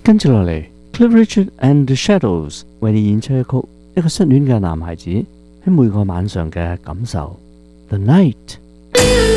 跟住落嚟 ，Cliff Richard and the Shadows 為你演出一曲一個失戀嘅男孩子喺每個晚上嘅感受。The Night。